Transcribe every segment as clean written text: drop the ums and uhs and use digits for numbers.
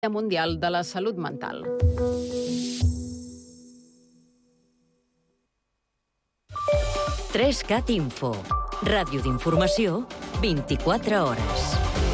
Mundial de la Salut Mental. Trescat Info. Ràdio d'informació, 24 hores.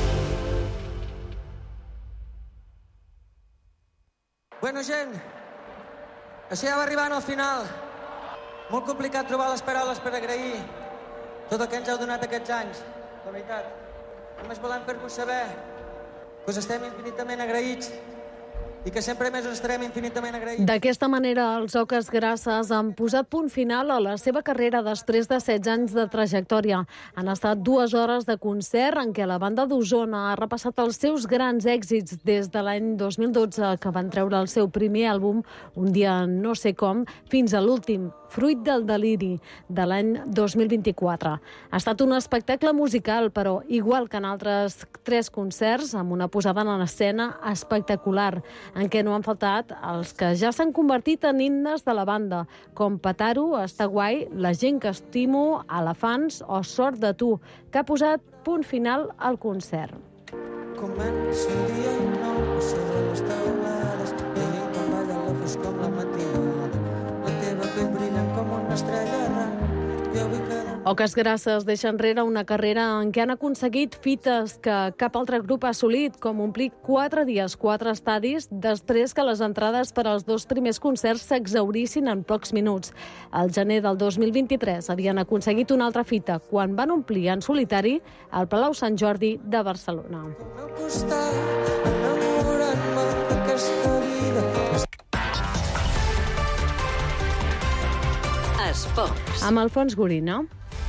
Bueno, gent, això ja va arribant al final. Molt complicat trobar les paraules per agrair tot el que ens heu donat aquests anys. La veritat, només volem fer-vos saber que us estem infinitament agraïts i que sempre més us estarem infinitament agraïts. D'aquesta manera, els Oques Grasses han posat punt final a la seva carrera després de 16 anys de trajectòria. Han estat 2 hores de concert en què la banda d'Osona ha repassat els seus grans èxits des de l'any 2012, que van treure el seu primer àlbum, Un dia no sé com, fins a l'últim, Fruit del deliri, de l'any 2024. Ha estat un espectacle musical, però igual que en altres 3 concerts, amb una posada en escena espectacular, en què no han faltat els que ja s'han convertit en himnes de la banda, com Petaro, Està guai, La gent que estimo, Elefants o Sort de tu, que ha posat punt final al concert. Comença el dia nou, sobre les taulades, veient com balla la fosc com la matinada. La teva pell brillant com una estrella errant. Oques Grasses deixa enrere una carrera en què han aconseguit fites que cap altre grup ha assolit, com omplir 4 dies, 4 estadis, després que les entrades per als 2 primers concerts s'exhaurissin en pocs minuts. Al gener del 2023 havien aconseguit una altra fita, quan van omplir en solitari el Palau Sant Jordi de Barcelona. Esports. Amb Alfons Gorina.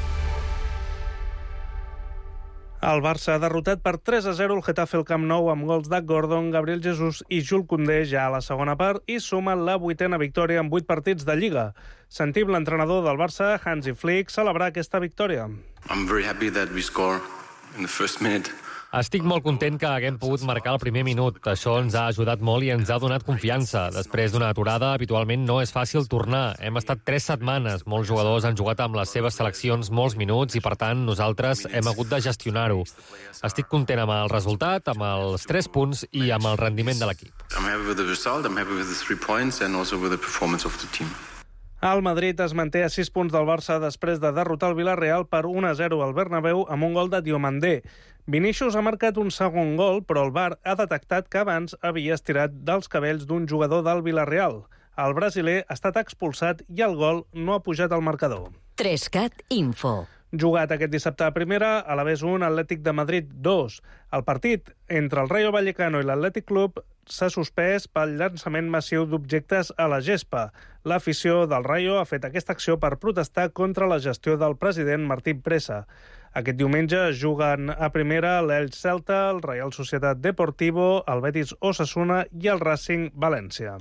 El Barça ha derrotat per 3-0 el Getafe al Camp Nou amb gols de Gordon, Gabriel Jesús i Jules Koundé ja a la segona part i suma la 8ª victòria en 8 partits de Lliga. Sentim l'entrenador del Barça, Hansi Flick, celebrar aquesta victòria. I'm very happy that we score in the first minute. Estic molt content que haguem pogut marcar el primer minut. Això ens ha ajudat molt i ens ha donat confiança. Després d'una aturada, habitualment no és fàcil tornar. Hem estat 3 setmanes. Molts jugadors han jugat amb les seves seleccions molts minuts i, per tant, nosaltres hem hagut de gestionar-ho. Estic content amb el resultat, amb els 3 punts i amb el rendiment de l'equip. I'm happy with the result, I'm happy with the 3 points and also with the performance of the team. El Madrid es manté a 6 punts del Barça després de derrotar el Villarreal per 1-0 al Bernabéu amb un gol de Diomandé. Vinícius ha marcat un segon gol, però el VAR ha detectat que abans havia estirat dels cabells d'un jugador del Villarreal. El brasiler ha estat expulsat i el gol no ha pujat al marcador. Trescat Info. Jugat aquest dissabte a primera, Alavés 1, Atlètic de Madrid 2. El partit entre el Rayo Vallecano i l'Atlètic Club s'ha suspès pel llançament massiu d'objectes a la gespa. L'afició del Rayo ha fet aquesta acció per protestar contra la gestió del president Martín Presa. Aquest diumenge juguen a primera l'Elx Celta, el Real Societat Deportivo, el Betis Osasuna i el Racing València.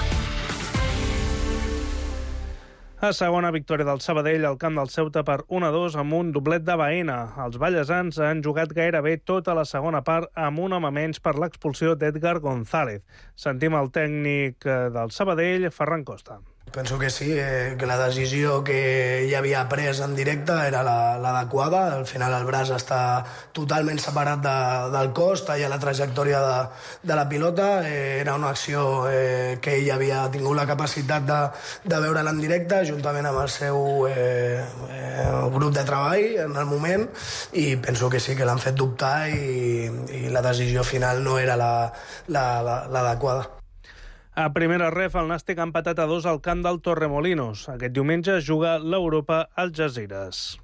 A segona, victòria del Sabadell al camp del Ceuta per 1-2 amb un doblet de Baena. Els ballesans han jugat gairebé tota la segona part amb un home menys per l'expulsió d'Edgar González. Sentim el tècnic del Sabadell, Ferran Costa. Penso que sí, que la decisió que ja havia pres en directe era l'adequada. Al final el braç està totalment separat del cos, talla la trajectòria de la pilota. Era una acció que ell havia tingut la capacitat de veure-la en directe, juntament amb el seu grup de treball en el moment, i penso que sí, que l'han fet dubtar i la decisió final no era l'adequada. A primera ref, el Nàstic ha empatat a 2 al camp del Torremolinos. Aquest diumenge juga l'Europa Algesires.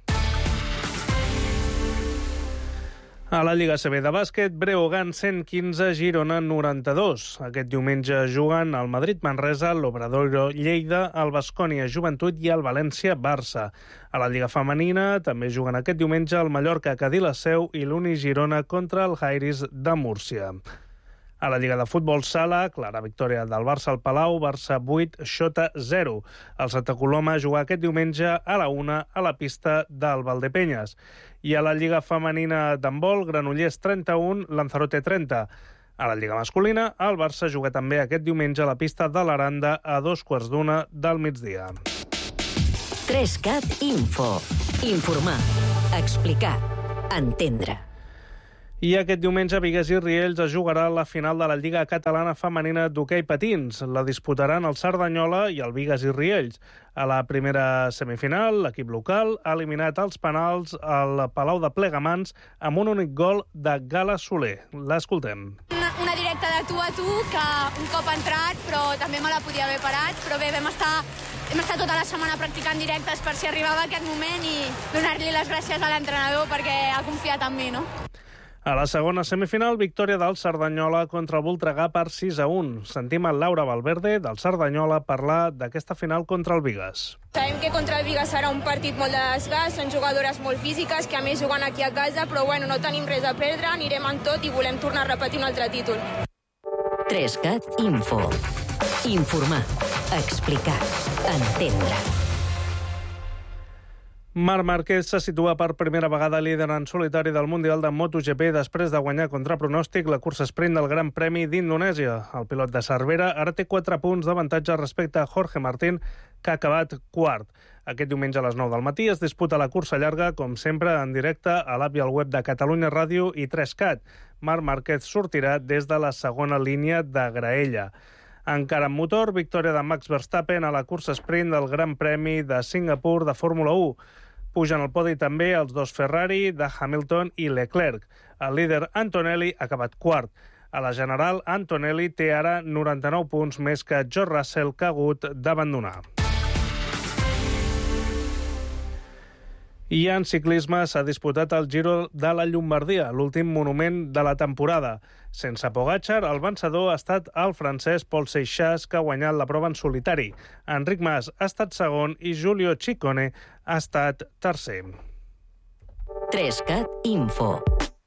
A la Lliga CB de bàsquet, Breogán 115, Girona 92. Aquest diumenge juguen el Madrid-Manresa, l'Obradoiro Lleida, el Baskonia Joventut i el València-Barça. A la Lliga femenina també juguen aquest diumenge el Mallorca-Cadí-la-Seu i l'Uni Girona contra el Jairis de Múrcia. A la Lliga de Futbol Sala, clara victòria del Barça al Palau, Barça 8, Xota 0. El Santa Coloma juga aquest diumenge a la 1 a la pista del Valdepenyes. I a la Lliga femenina d'handbol, Granollers 31, Lanzarote 30. A la Lliga masculina, el Barça juga també aquest diumenge a la pista de l'Aranda a 2:15 del migdia. Trescat Info. Informar, explicar, entendre. I aquest diumenge Bigues i Riells es jugarà la final de la Lliga Catalana Femenina d'Hoquei Patins. La disputaran el Cerdanyola i el Bigues i Riells. A la primera semifinal, l'equip local ha eliminat els penals al Palau de Plegamans amb un únic gol de Gala Soler. L'escoltem. Una directa de tu a tu que un cop ha entrat, però també me la podia haver parat. Però bé, hem estat tota la setmana practicant directes per si arribava aquest moment i donar-li les gràcies a l'entrenador perquè ha confiat en mi, no? A la segona semifinal, victòria del Cerdanyola contra el Voltregà per 6-1. Sentim a Laura Valverde, del Cerdanyola, parlar d'aquesta final contra el Bigues. Sabem que contra el Bigues serà un partit molt de desgast, són jugadores molt físiques, que a més juguen aquí a casa, però bueno, no tenim res a perdre, anirem amb tot i volem tornar a repetir un altre títol. 3CAT Info. Informar, explicar, entendre. Marc Márquez se situa per primera vegada líder en solitari del Mundial de MotoGP després de guanyar contra pronòstic la cursa sprint del Gran Premi d'Indonèsia. El pilot de Cervera ara té 4 punts d'avantatge respecte a Jorge Martín, que ha acabat quart. Aquest diumenge a les 9 del matí es disputa la cursa llarga, com sempre, en directe a l'app i al web de Catalunya Ràdio i 3CAT. Marc Márquez sortirà des de la segona línia de graella. Encara en motor, victòria de Max Verstappen a la cursa sprint del Gran Premi de Singapur de Fórmula 1. Pugen al podi també els dos Ferrari de Hamilton i Leclerc. El líder Antonelli ha acabat quart. A la general, Antonelli té ara 99 punts més que George Russell, que ha hagut d'abandonar. I en ciclisme s'ha disputat el Giro de la Llombardia, l'últim monument de la temporada. Sense Pogačar, el vencedor ha estat el francès Paul Seixas, que ha guanyat la prova en solitari. Enric Mas ha estat segon i Giulio Ciccone ha estat tercer. 3CAT Info.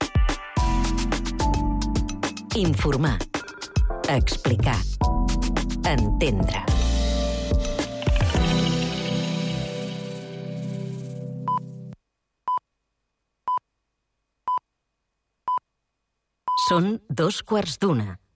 Informar, explicar, entendre. Són 2:15.